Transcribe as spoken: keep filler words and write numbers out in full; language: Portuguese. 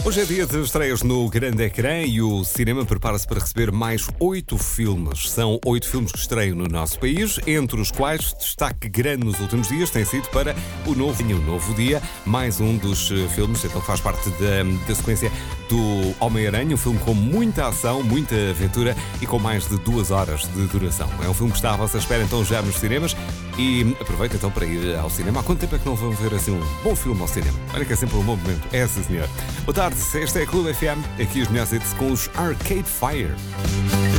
Hoje é dia de estreias no grande ecrã e o cinema prepara-se para receber mais oito filmes. São oito filmes que estreiam no nosso país, entre os quais destaque grande nos últimos dias tem sido para o Novo, o Novo Dia, mais um dos filmes, então faz parte da, da sequência do Homem-Aranha, um filme com muita ação, muita aventura e com mais de duas horas de duração. É um filme que está à vossa espera então já nos cinemas e aproveita então para ir ao cinema. Há quanto tempo é que não vão ver assim um bom filme ao cinema? Olha que é sempre um bom momento. É, sim, senhor. Boa tarde, este é a Clube F M, aqui os melhores hits com os Arcade Fire.